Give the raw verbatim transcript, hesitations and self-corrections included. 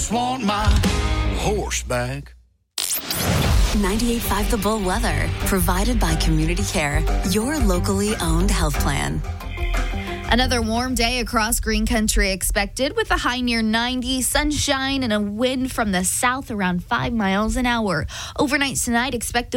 just want my horse back. ninety-eight point five The Bull weather, provided by Community Care, your locally owned health plan. Another warm day across Green Country expected with a high near ninety, sunshine, and a wind from the south around five miles an hour. Overnight tonight, expect